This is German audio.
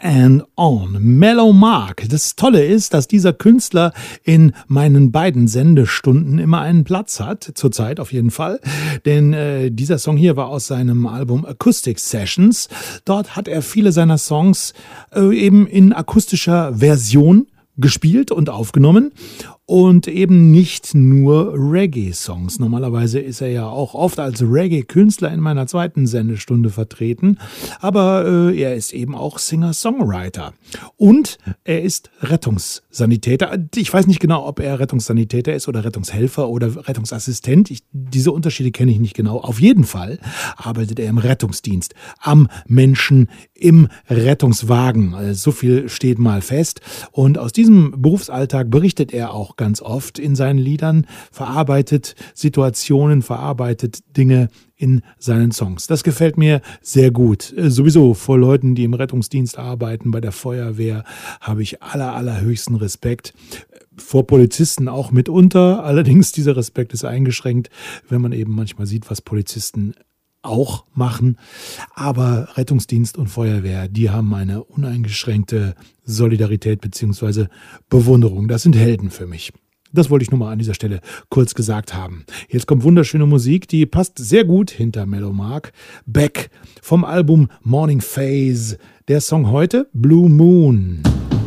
and On, Mellow Mark. Das Tolle ist, dass dieser Künstler in meinen beiden Sendestunden immer einen Platz hat, zurzeit auf jeden Fall, denn dieser Song hier war aus seinem Album Acoustic Sessions. Dort hat er viele seiner Songs eben in akustischer Version gespielt und aufgenommen und eben nicht nur Reggae-Songs. Normalerweise ist er ja auch oft als Reggae-Künstler in meiner zweiten Sendestunde vertreten, aber er ist eben auch Singer-Songwriter und er ist Rettungssanitäter. Ich weiß nicht genau, ob er Rettungssanitäter ist oder Rettungshelfer oder Rettungsassistent. Diese Unterschiede kenne ich nicht genau. Auf jeden Fall arbeitet er im Rettungsdienst, am Menschen im Rettungswagen. So viel steht mal fest. Und aus diesem Berufsalltag berichtet er auch ganz oft in seinen Liedern, verarbeitet Situationen, verarbeitet Dinge in seinen Songs. Das gefällt mir sehr gut. Sowieso vor Leuten, die im Rettungsdienst arbeiten, bei der Feuerwehr, habe ich allerhöchsten Respekt. Vor Polizisten auch mitunter. Allerdings dieser Respekt ist eingeschränkt, wenn man eben manchmal sieht, was Polizisten auch machen. Aber Rettungsdienst und Feuerwehr, die haben eine uneingeschränkte Solidarität bzw. Bewunderung. Das sind Helden für mich. Das wollte ich nur mal an dieser Stelle kurz gesagt haben. Jetzt kommt wunderschöne Musik, die passt sehr gut hinter Mellow Mark. Beck vom Album Morning Phase. Der Song heute, Blue Moon.